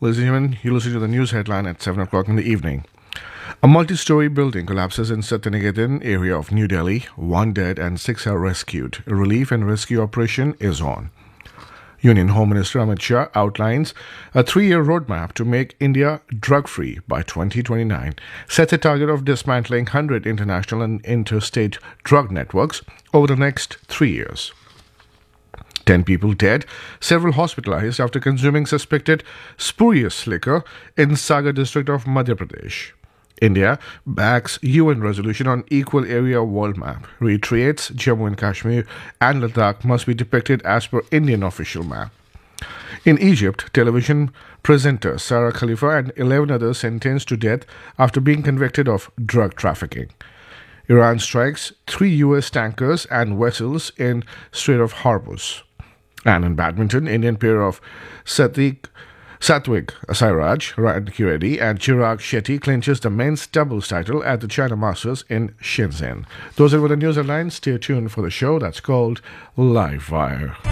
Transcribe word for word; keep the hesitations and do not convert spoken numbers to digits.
Ladies and gentlemen, you listen to the news headline at seven o'clock in the evening. A multi-story building collapses in Satyaniketan area of New Delhi. One dead and six are rescued. A relief and rescue operation is on. Union Home Minister Amit Shah outlines a three-year roadmap to make India drug-free by twenty twenty-nine, sets a target of dismantling one hundred international and interstate drug networks over the next three years. Ten people dead, several hospitalized after consuming suspected spurious liquor in Sagar district of Madhya Pradesh. India backs U N resolution on equal area world map, reiterates Jammu and Kashmir and Ladakh must be depicted as per Indian official map. In Egypt, television presenter Sarah Khalifa and eleven others sentenced to death after being convicted of drug trafficking. Iran strikes three U S tankers and vessels in Strait of Hormuz. And in badminton, Indian pair of Satvik, Satvik Sairaj Ranki and Chirag Shetty clinches the men's doubles title at the China Masters in Shenzhen. Those are the news headlines. Stay tuned for the show that's called Live Wire.